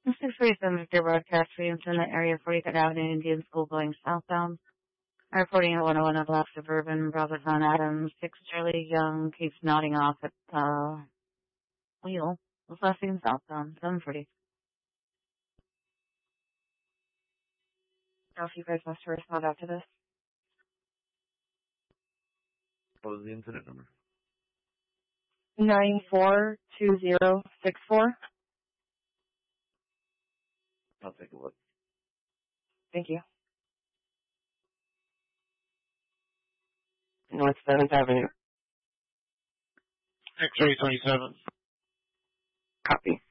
647 Victor broadcast for the Internet area 43rd Avenue Indian School going southbound. Reporting at 101 of Black Suburban, Brother John Adams, 6 Charlie Young keeps nodding off at, wheel. Was last seen southbound, 740. Now if you guys must respond after this. What was the incident number? 942064. I'll take a look. Thank you. North 7th Avenue. X-ray 27. Copy.